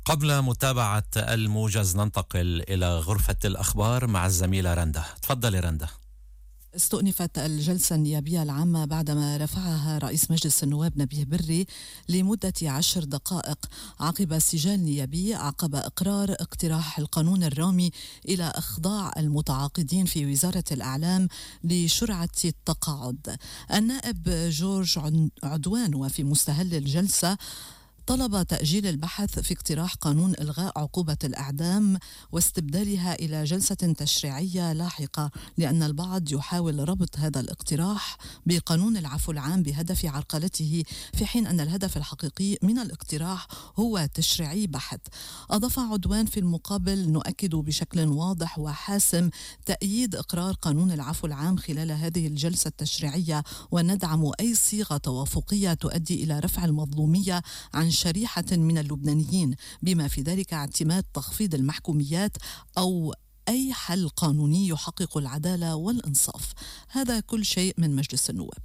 قبل متابعة الموجز ننتقل إلى غرفة الأخبار مع الزميلة رندا. تفضلي رندا. استؤنفت الجلسة النيابية العامة بعدما رفعها رئيس مجلس النواب نبيه بري لمدة 10 دقائق عقب سجال نيابي عقب إقرار اقتراح القانون الرامي إلى إخضاع المتعاقدين في وزارة الإعلام لشرعة التقاعد. النائب جورج عدوان وفي مستهل الجلسة طلب تأجيل البحث في اقتراح قانون إلغاء عقوبة الإعدام واستبدالها إلى جلسة تشريعية لاحقة، لأن البعض يحاول ربط هذا الاقتراح بقانون العفو العام بهدف عرقلته، في حين أن الهدف الحقيقي من الاقتراح هو تشريعي بحت. أضاف عدوان في المقابل: نؤكد بشكل واضح وحاسم تأييد إقرار قانون العفو العام خلال هذه الجلسة التشريعية، وندعم أي صيغة توافقية تؤدي إلى رفع المظلومية عن شريحة من اللبنانيين، بما في ذلك اعتماد تخفيض المحكوميات أو أي حل قانوني يحقق العدالة والإنصاف. هذا كل شيء من مجلس النواب.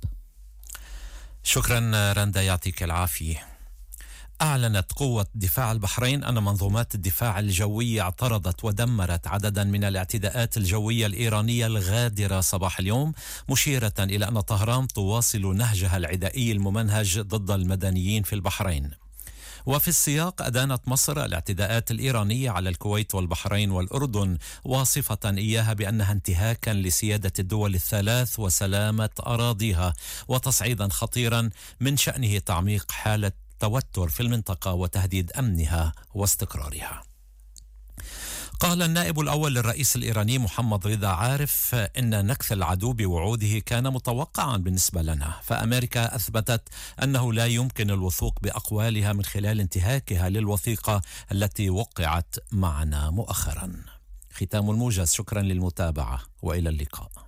شكرا رندا، يعطيك العافية. أعلنت قوة دفاع البحرين أن منظومات الدفاع الجوي اعترضت ودمرت عددا من الاعتداءات الجوية الإيرانية الغادرة صباح اليوم، مشيرة إلى أن طهران تواصل نهجها العدائي الممنهج ضد المدنيين في البحرين. وفي السياق أدانت مصر الاعتداءات الإيرانية على الكويت والبحرين والأردن، واصفة إياها بأنها انتهاكا لسيادة الدول الثلاث وسلامة أراضيها، وتصعيدا خطيرا من شأنه تعميق حالة توتر في المنطقة وتهديد أمنها واستقرارها. قال النائب الأول للرئيس الإيراني محمد رضا عارف إن نكث العدو بوعوده كان متوقعا بالنسبة لنا، فأمريكا أثبتت أنه لا يمكن الوثوق بأقوالها من خلال انتهاكها للوثيقة التي وقعت معنا مؤخرا. ختام الموجز، شكرا للمتابعة وإلى اللقاء.